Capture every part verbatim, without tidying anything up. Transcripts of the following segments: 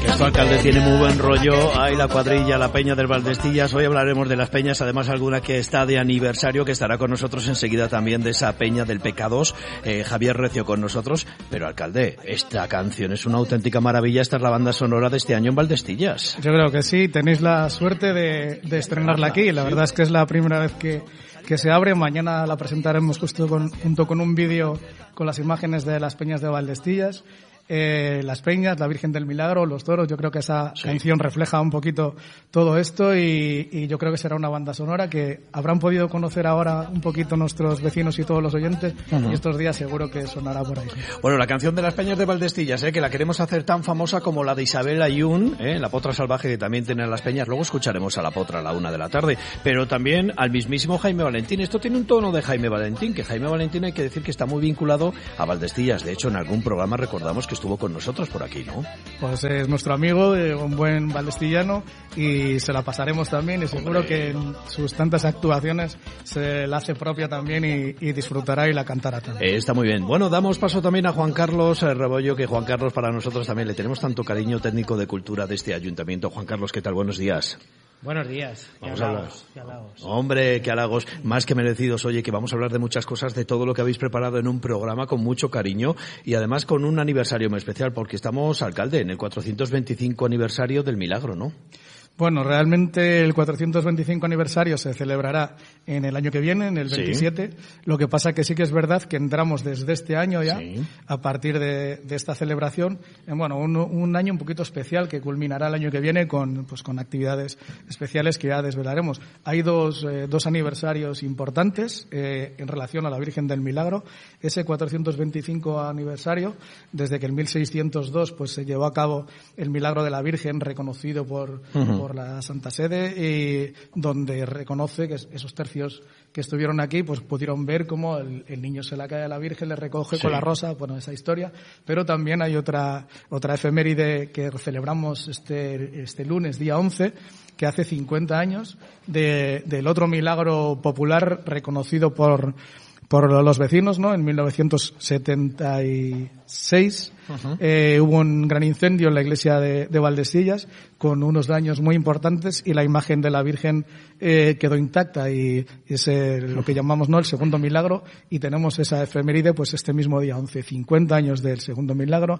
Que esto, alcalde, tiene muy buen rollo. Hay la cuadrilla, la peña del Valdestillas. Hoy hablaremos de las peñas, además alguna que está de aniversario, que estará con nosotros enseguida también de esa peña del P K dos. Eh, Javier Recio con nosotros. Pero, alcalde, esta canción es una auténtica maravilla. Esta es la banda sonora de este año en Valdestillas. Yo creo que sí. Tenéis la suerte de, de estrenarla aquí. La verdad es que es la primera vez que, que se abre. Mañana la presentaremos justo con, junto con un vídeo con las imágenes de las peñas de Valdestillas. Eh, las peñas, la Virgen del Milagro, los toros. Yo creo que esa sí. canción refleja un poquito todo esto y, y yo creo que será una banda sonora que habrán podido conocer ahora un poquito nuestros vecinos y todos los oyentes. Uh-huh. Y estos días seguro que sonará por ahí. Bueno, la canción de las peñas de Valdestillas, eh, que la queremos hacer tan famosa como la de Isabel Ayun, eh, la potra salvaje que también tiene las peñas. Luego escucharemos a la potra a la una de la tarde, pero también al mismísimo Jaime Valentín. Esto tiene un tono de Jaime Valentín, que Jaime Valentín hay que decir que está muy vinculado a Valdestillas. De hecho, en algún programa recordamos que estuvo con nosotros por aquí, ¿no? Pues es nuestro amigo, eh, un buen valdestillano, y se la pasaremos también y seguro Hombre. que en sus tantas actuaciones se la hace propia también y, y disfrutará y la cantará también. Eh, está muy bien. Bueno, damos paso también a Juan Carlos eh, Rebollo, que Juan Carlos para nosotros también le tenemos tanto cariño, técnico de cultura de este ayuntamiento. Juan Carlos, ¿qué tal? Buenos días. Buenos días. Vamos a hablar. Qué halagos. Hombre, qué halagos. Más que merecidos. Oye, que vamos a hablar de muchas cosas, de todo lo que habéis preparado en un programa con mucho cariño y además con un aniversario muy especial, porque estamos, alcalde, en el cuatrocientos veinticinco aniversario del Milagro, ¿no? Bueno, realmente el cuatrocientos veinticinco aniversario se celebrará en el año que viene, en el veintisiete. Sí. Lo que pasa que sí que es verdad que entramos desde este año ya, sí. a partir de, de esta celebración, en bueno, un, un año un poquito especial que culminará el año que viene con, pues, con actividades especiales que ya desvelaremos. Hay dos, eh, dos aniversarios importantes eh, en relación a la Virgen del Milagro. Ese cuatrocientos veinticinco aniversario, desde que en mil seiscientos dos pues se llevó a cabo el Milagro de la Virgen, reconocido por, uh-huh. por la Santa Sede, y donde reconoce que esos tercios que estuvieron aquí pues pudieron ver cómo el, el niño se la cae a la Virgen, le recoge sí. con la rosa, bueno, esa historia. Pero también hay otra otra efeméride que celebramos este este lunes, día once, que hace cincuenta años de, del otro milagro popular reconocido por por los vecinos, ¿no? En mil novecientos setenta y seis uh-huh. eh, hubo un gran incendio en la iglesia de, de Valdestillas con unos daños muy importantes y la imagen de la Virgen eh, quedó intacta y es eh, lo que llamamos, ¿no?, el segundo milagro, y tenemos esa efeméride pues este mismo día once, cincuenta años del segundo milagro,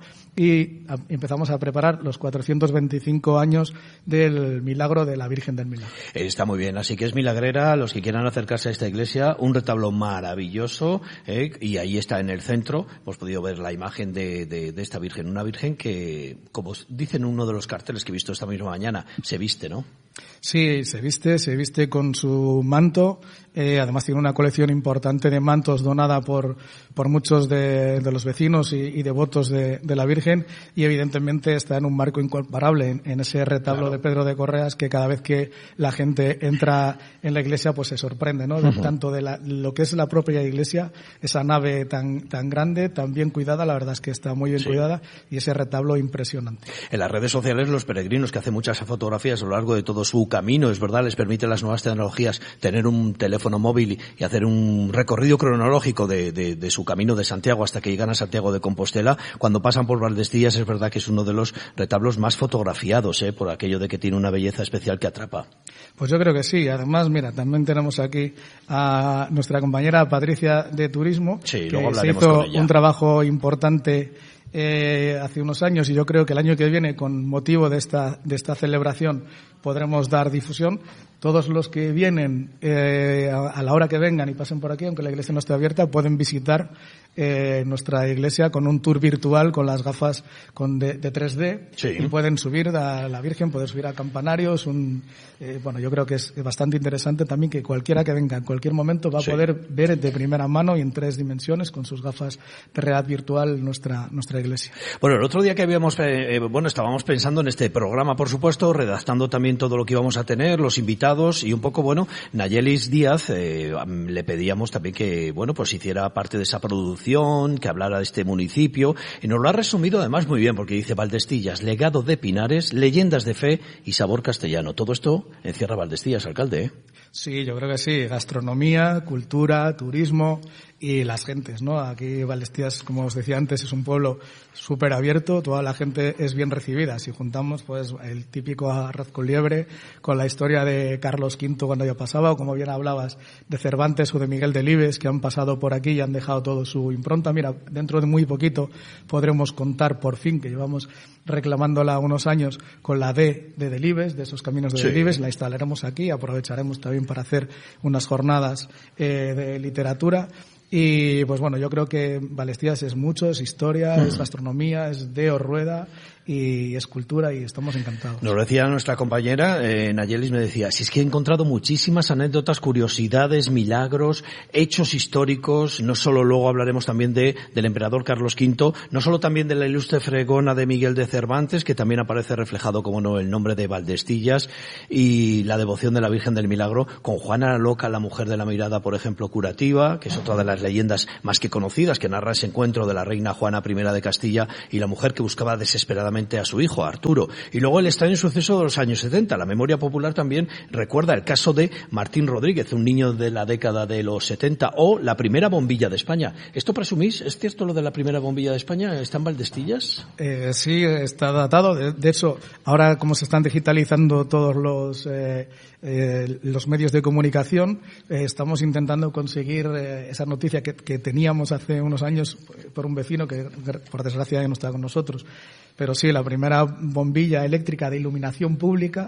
y a, empezamos a preparar los cuatrocientos veinticinco años del milagro de la Virgen del Milagro. Está muy bien, así que es milagrera. Los que quieran acercarse a esta iglesia, un retablo maravilloso, eh, y ahí está en el centro, hemos podido ver la imagen de, de, de esta Virgen, una Virgen que, como dicen uno de los carteles que he visto esta misma mañana, se viste, ¿no? Sí, se viste, se viste con su manto. Eh, además tiene una colección importante de mantos donada por por muchos de, de los vecinos y, y devotos de, de la Virgen, y evidentemente está en un marco incomparable en, en ese retablo claro. de Pedro de Correas, que cada vez que la gente entra en la iglesia pues se sorprende, ¿no? De, uh-huh. tanto de la, lo que es la propia iglesia, esa nave tan tan grande, tan bien cuidada, la verdad es que está muy bien sí. cuidada, y ese retablo impresionante. En las redes sociales los peregrinos que hacen muchas fotografías a lo largo de todo su camino, es verdad, les permite las nuevas tecnologías tener un teléfono móvil y hacer un recorrido cronológico de, de, de su camino de Santiago hasta que llegan a Santiago de Compostela. Cuando pasan por Valdestillas es verdad que es uno de los retablos más fotografiados, ¿eh? por aquello de que tiene una belleza especial que atrapa. Pues yo creo que sí. Además, mira, también tenemos aquí a nuestra compañera Patricia de Turismo, sí, que se hizo un trabajo importante eh, hace unos años, y yo creo que el año que viene, con motivo de esta de esta celebración, podremos dar difusión. Todos los que vienen eh, a, a la hora que vengan y pasen por aquí, aunque la iglesia no esté abierta, pueden visitar eh, nuestra iglesia con un tour virtual con las gafas con de, de tres D, sí. y pueden subir a la Virgen, pueden subir a campanarios. Un, eh, bueno, yo creo que es bastante interesante también que cualquiera que venga en cualquier momento va a sí. poder ver de primera mano y en tres dimensiones con sus gafas de realidad virtual nuestra nuestra iglesia. Bueno, el otro día que habíamos, eh, bueno, estábamos pensando en este programa, por supuesto, redactando también todo lo que íbamos a tener, los invitados, y un poco, bueno, Nayelis Díaz, eh, le pedíamos también que, bueno, pues hiciera parte de esa producción evolución, que hablara de este municipio, y nos lo ha resumido además muy bien, porque dice Valdestillas, legado de Pinares, leyendas de fe y sabor castellano. Todo esto encierra Valdestillas, alcalde, ¿eh? Sí, yo creo que sí. Gastronomía, cultura, turismo y las gentes, ¿no? Aquí Valdestillas, como os decía antes, es un pueblo súper abierto, toda la gente es bien recibida. Si juntamos, pues, el típico arroz con liebre, con la historia de Carlos quinto cuando ya pasaba, o como bien hablabas, de Cervantes o de Miguel Delibes, que han pasado por aquí y han dejado todo su impronta. Mira, dentro de muy poquito podremos contar, por fin, que llevamos reclamándola unos años, con la D de Delibes, de esos caminos de sí. Delibes, la instalaremos aquí, aprovecharemos también para hacer unas jornadas eh, de literatura. Y pues bueno, yo creo que Valdestillas es mucho, es historia, es gastronomía, es Deo Rueda y es cultura, y estamos encantados. Nos lo decía nuestra compañera, eh, Nayelis me decía, si es que he encontrado muchísimas anécdotas, curiosidades, milagros, hechos históricos, no solo luego hablaremos también de del emperador Carlos quinto, no solo también de la ilustre fregona de Miguel de Cervantes, que también aparece reflejado, como no, el nombre de Valdestillas y la devoción de la Virgen del Milagro, con Juana la Loca, la mujer de la mirada, por ejemplo, curativa, que es otra de las leyendas más que conocidas, que narra ese encuentro de la reina Juana primera de Castilla y la mujer que buscaba desesperadamente a su hijo, a Arturo. Y luego el extraño suceso de los años setenta. La memoria popular también recuerda el caso de Martín Rodríguez, un niño de la década de los setenta, o la primera bombilla de España. ¿Esto presumís? ¿Es cierto lo de la primera bombilla de España? ¿Está en Valdestillas? Eh, sí, está datado. De, de hecho, ahora como se están digitalizando todos los eh, eh, los medios de comunicación, eh, estamos intentando conseguir eh, esa noticia que, que teníamos hace unos años por un vecino que, por desgracia, ya no está con nosotros. Pero sí, la primera bombilla eléctrica de iluminación pública,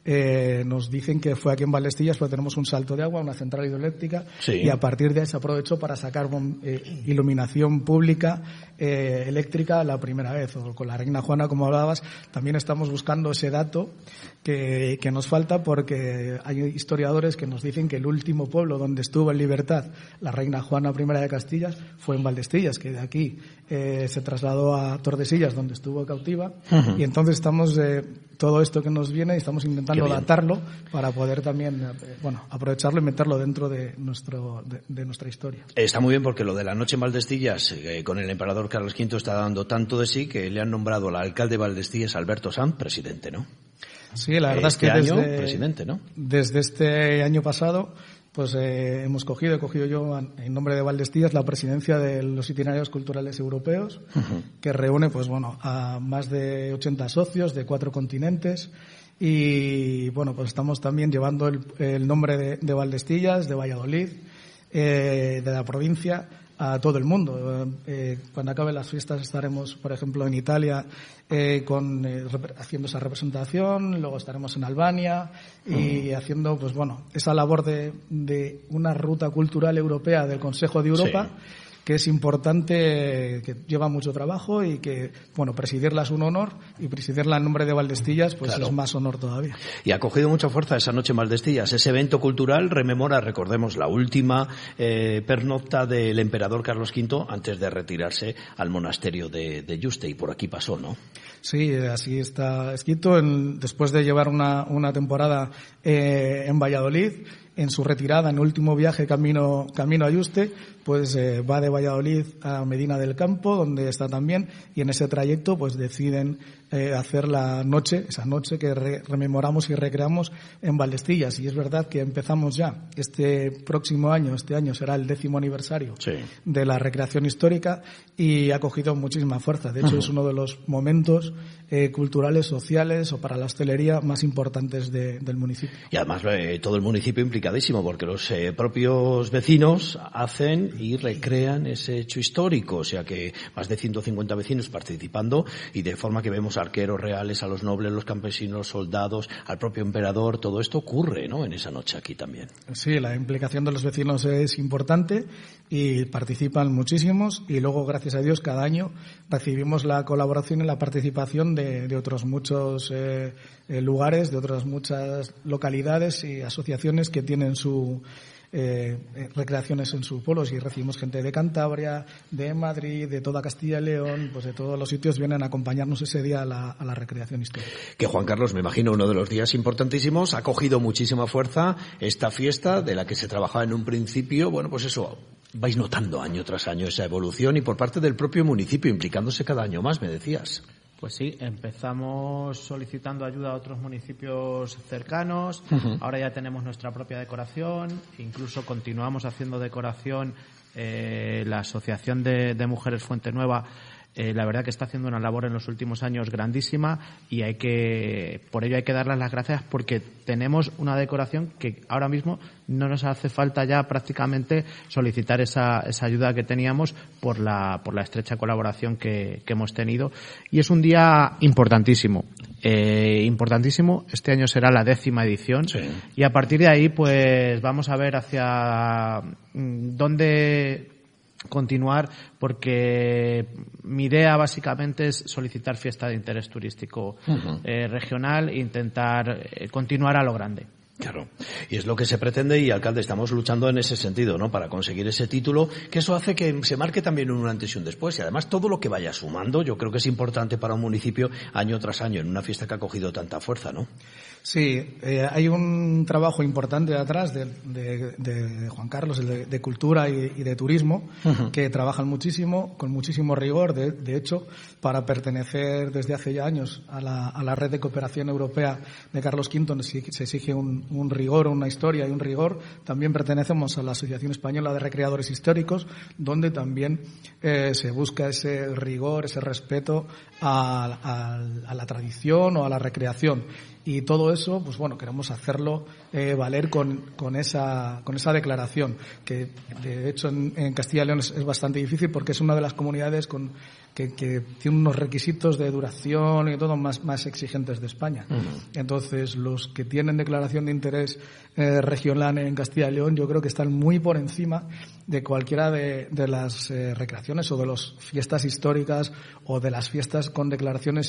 eh, nos dicen que fue aquí en Valdestillas, porque tenemos un salto de agua, una central hidroeléctrica, sí. Y a partir de ahí se aprovechó para sacar bom- eh, iluminación pública eh, eléctrica la primera vez. O con la reina Juana, como hablabas, también estamos buscando ese dato que, que nos falta, porque hay historiadores que nos dicen que el último pueblo donde estuvo en libertad la reina Juana primera de Castilla fue en Valdestillas, que de aquí eh, se trasladó a Tordesillas, donde estuvo cautiva, uh-huh. Y entonces estamos, eh, todo esto que nos viene, estamos intentando datarlo para poder también, eh, bueno, aprovecharlo y meterlo dentro de nuestro de, de nuestra historia. Está muy bien, porque lo de la noche en Valdestillas, eh, con el emperador Carlos quinto, está dando tanto de sí que le han nombrado al alcalde de Valdestillas, Alberto Sanz, presidente, ¿no? Sí, la verdad este es que año, desde, presidente, ¿no? Desde este año pasado, pues eh, hemos cogido, he cogido yo en nombre de Valdestillas la presidencia de los itinerarios culturales europeos, uh-huh. Que reúne, pues bueno, a más de ochenta socios de cuatro continentes. Y bueno, pues estamos también llevando el, el nombre de, de Valdestillas, de Valladolid, eh, de la provincia, a todo el mundo. Eh, cuando acaben las fiestas estaremos, por ejemplo, en Italia eh, con eh, haciendo esa representación, luego estaremos en Albania y uh-huh. haciendo, pues bueno, esa labor de, de una ruta cultural europea del Consejo de Europa. Sí. Que es importante, que lleva mucho trabajo y que, bueno, presidirla es un honor, y presidirla en nombre de Valdestillas, pues claro, es más honor todavía. Y ha cogido mucha fuerza esa noche en Valdestillas. Ese evento cultural rememora, recordemos, la última eh, pernocta del emperador Carlos quinto antes de retirarse al monasterio de, de Yuste, y por aquí pasó, ¿no? Sí, así está escrito. En, después de llevar una, una temporada eh, en Valladolid, en su retirada, en el último viaje camino camino a Yuste, pues eh, va de Valladolid a Medina del Campo, donde está también, y en ese trayecto pues deciden eh, hacer la noche, esa noche que re, rememoramos y recreamos en Valdestillas. Y es verdad que empezamos ya este próximo año, este año será el décimo aniversario sí. de la recreación histórica, y ha cogido muchísima fuerza. De hecho, uh-huh. es uno de los momentos eh, culturales, sociales o para la hostelería más importantes de, del municipio. Y además eh, todo el municipio implicadísimo, porque los eh, propios vecinos hacen y recrean ese hecho histórico, o sea que más de ciento cincuenta vecinos participando, y de forma que vemos arqueros reales, a los nobles, los campesinos, soldados, al propio emperador. Todo esto ocurre, ¿no?, en esa noche aquí también. Sí, la implicación de los vecinos es importante y participan muchísimos, y luego, gracias a Dios, cada año recibimos la colaboración y la participación de, de otros muchos eh, eh, lugares, de otras muchas localidades y asociaciones que tienen su Eh, recreaciones en sus pueblos, y recibimos gente de Cantabria, de Madrid, de toda Castilla y León, pues de todos los sitios vienen a acompañarnos ese día a la, a la recreación histórica. Que Juan Carlos, me imagino, uno de los días importantísimos, ha cogido muchísima fuerza esta fiesta de la que se trabajaba en un principio, bueno, pues eso, vais notando año tras año esa evolución y por parte del propio municipio implicándose cada año más, me decías. Pues sí, empezamos solicitando ayuda a otros municipios cercanos, uh-huh. Ahora ya tenemos nuestra propia decoración, incluso continuamos haciendo decoración, eh, la Asociación de, de Mujeres Fuente Nueva, eh, la verdad que está haciendo una labor en los últimos años grandísima y hay que, por ello hay que darles las gracias porque tenemos una decoración que ahora mismo no nos hace falta ya prácticamente solicitar esa, esa ayuda que teníamos por la, por la estrecha colaboración que, que hemos tenido. Y es un día importantísimo, eh, importantísimo. Este año será la décima edición. Sí. Y a partir de ahí, pues vamos a ver hacia dónde continuar, porque mi idea básicamente es solicitar fiesta de interés turístico uh-huh. eh, regional e intentar eh, continuar a lo grande. Claro, y es lo que se pretende y, alcalde, estamos luchando en ese sentido, ¿no? Para conseguir ese título, que eso hace que se marque también un antes y un después. Y además todo lo que vaya sumando, yo creo que es importante para un municipio año tras año en una fiesta que ha cogido tanta fuerza, ¿no? Sí, eh, hay un trabajo importante detrás de, de, de Juan Carlos, el de, de Cultura y, y de Turismo, uh-huh. que trabajan muchísimo, con muchísimo rigor. De, de hecho, para pertenecer desde hace ya años a la, a la red de cooperación europea de Carlos quinto se exige un, un rigor, una historia y un rigor. También pertenecemos a la Asociación Española de Recreadores Históricos, donde también eh, se busca ese rigor, ese respeto a, a, a la tradición o a la recreación. Y todo eso, pues bueno, queremos hacerlo eh, valer con, con esa con esa declaración, que de hecho en, en Castilla y León es, es bastante difícil porque es una de las comunidades con que, que tiene unos requisitos de duración y todo más, más exigentes de España. Uh-huh. Entonces, los que tienen declaración de interés eh, regional en Castilla y León, yo creo que están muy por encima de cualquiera de, de las eh, recreaciones o de las fiestas históricas o de las fiestas con declaraciones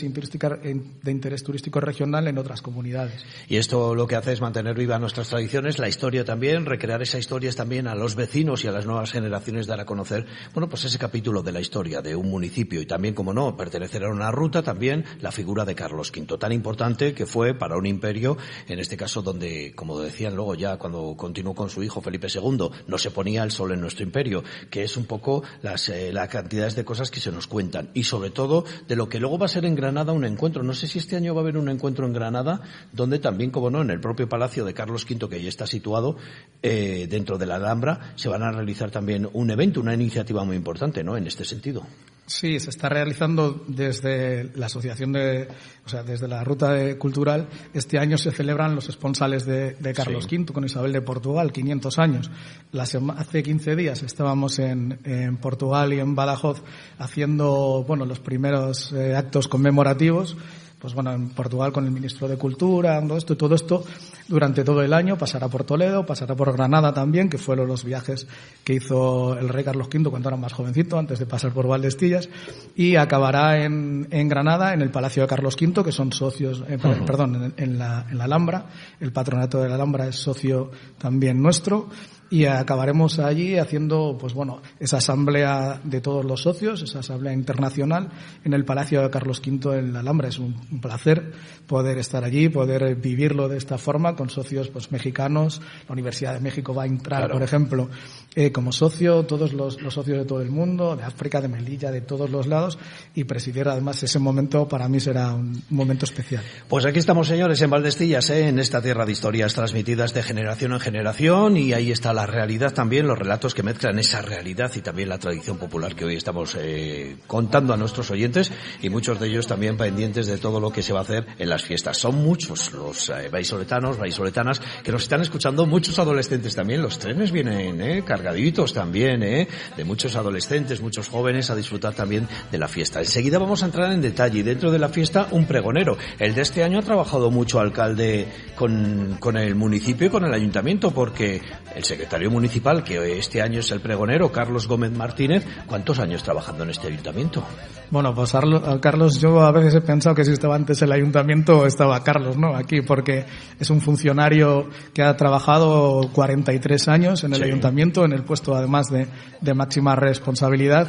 de interés turístico regional en otras comunidades. Y esto lo que hace es mantener vivas nuestras tradiciones, la historia también, recrear esa historia es también a los vecinos y a las nuevas generaciones dar a conocer, bueno, pues ese capítulo de la historia de un municipio y también, como no, pertenecer a una ruta, también la figura de Carlos quinto, tan importante que fue para un imperio, en este caso donde, como decían luego ya cuando continuó con su hijo Felipe segundo, no se ponía el sol en nuestro imperio, que es un poco las, eh, las cantidades de cosas que se nos cuentan y sobre todo de lo que luego va a ser en Granada un encuentro. No sé si este año va a haber un encuentro en Granada donde también, como no, en el propio Palacio de Carlos quinto, que ahí está situado eh, dentro de la Alhambra, se van a realizar también un evento, una iniciativa muy importante, ¿no?, en este sentido. Sí, se está realizando desde la asociación de, o sea, desde la ruta de cultural. Este año se celebran los esponsales de, de Carlos sí. quinto con Isabel de Portugal, quinientos años. La sema, hace quince días estábamos en, en Portugal y en Badajoz haciendo, bueno, los primeros eh, actos conmemorativos. Pues bueno, en Portugal con el ministro de Cultura, todo esto, todo esto durante todo el año, pasará por Toledo, pasará por Granada también, que fueron los viajes que hizo el rey Carlos quinto cuando era más jovencito, antes de pasar por Valdestillas, y acabará en, en Granada, en el Palacio de Carlos quinto, que son socios, eh, uh-huh. perdón, en, en la, en la Alhambra, el patronato de la Alhambra es socio también nuestro, y acabaremos allí haciendo, pues bueno, esa asamblea de todos los socios, esa asamblea internacional en el Palacio de Carlos quinto en la Alhambra. Es un, un placer poder estar allí, poder vivirlo de esta forma con socios pues mexicanos. La Universidad de México va a entrar, claro. por ejemplo, eh, como socio, todos los, los socios de todo el mundo, de África, de Melilla, de todos los lados, y presidir además ese momento para mí será un momento especial. Pues aquí estamos, señores, en Valdestillas, ¿eh? En esta tierra de historias transmitidas de generación en generación, y ahí está la realidad también, los relatos que mezclan esa realidad y también la tradición popular que hoy estamos eh, contando a nuestros oyentes, y muchos de ellos también pendientes de todo lo que se va a hacer en las fiestas. Son muchos los eh, vallisoletanos, vallisoletanas que nos están escuchando, muchos adolescentes también. Los trenes vienen eh, cargaditos también, eh, de muchos adolescentes, muchos jóvenes a disfrutar también de la fiesta. Enseguida vamos a entrar en detalle, y dentro de la fiesta un pregonero. El de este año ha trabajado mucho, alcalde, con, con el municipio y con el ayuntamiento, porque el secretario municipal, que este año es el pregonero, Carlos Gómez Martínez, ¿cuántos años trabajando en este ayuntamiento? Bueno, pues Carlos, yo a veces he pensado que si estaba antes el ayuntamiento estaba Carlos, ¿no? Aquí, porque es un funcionario que ha trabajado cuarenta y tres años en el sí. ayuntamiento, en el puesto además de, de máxima responsabilidad,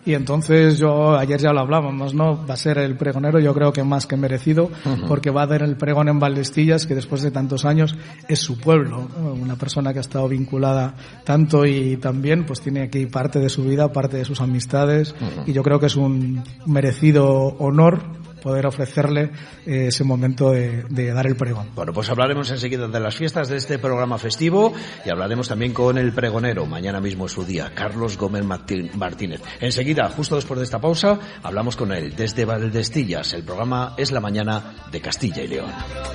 y entonces yo, ayer ya lo hablábamos, ¿no? Va a ser el pregonero, yo creo que más que merecido, uh-huh. porque va a dar el pregón en Valdestillas, que después de tantos años es su pueblo, ¿no? Una persona que ha estado vinculada tanto y también pues tiene aquí parte de su vida, parte de sus amistades, uh-huh. y yo creo que es un merecido honor poder ofrecerle eh, ese momento de, de dar el pregón. Bueno, pues hablaremos enseguida de las fiestas de este programa festivo y hablaremos también con el pregonero. Mañana mismo es su día, Carlos Gómez Martínez. Enseguida, justo después de esta pausa, hablamos con él desde Valdestillas. El programa es La Mañana de Castilla y León.